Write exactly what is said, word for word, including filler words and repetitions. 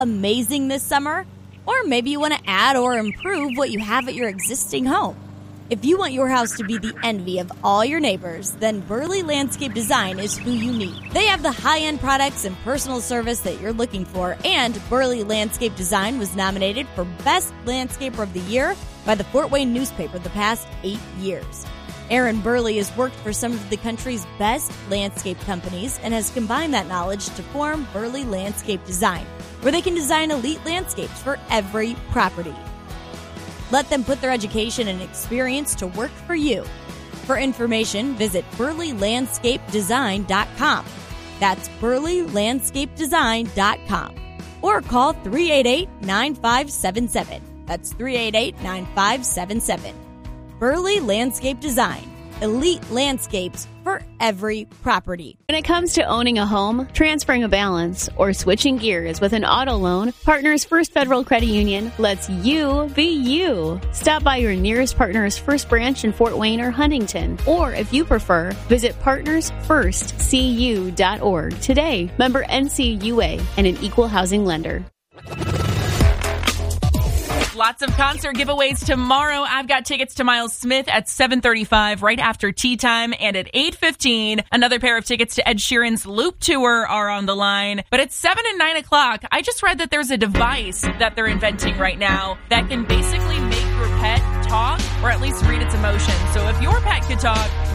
amazing this summer? Or maybe you want to add or improve what you have at your existing home. If you want your house to be the envy of all your neighbors, then Burley Landscape Design is who you need. They have the high-end products and personal service that you're looking for, and Burley Landscape Design was nominated for Best Landscaper of the Year by the Fort Wayne newspaper the past eight years. Aaron Burley has worked for some of the country's best landscape companies and has combined that knowledge to form Burley Landscape Design, where they can design elite landscapes for every property. Let them put their education and experience to work for you. For information, visit burley landscape design dot com. That's burley landscape design dot com. Or call three eight eight, nine five seven seven. That's three eight eight, nine five seven seven. Burley Landscape Design. Elite landscapes for every property. When it comes to owning a home, transferring a balance, or switching gears with an auto loan, Partners First Federal Credit Union lets you be you. Stop by your nearest Partners First branch in Fort Wayne or Huntington. Or if you prefer, visit partners first c u dot org today. Member N C U A and an equal housing lender. Lots of concert giveaways tomorrow. I've got tickets to Miles Smith at seven thirty-five, right after tea time, and at eight fifteen, another pair of tickets to Ed Sheeran's Loop Tour are on the line. But at seven and nine o'clock, I just read that there's a device that they're inventing right now that can basically make your pet talk, or at least read its emotions. So if your pet could talk,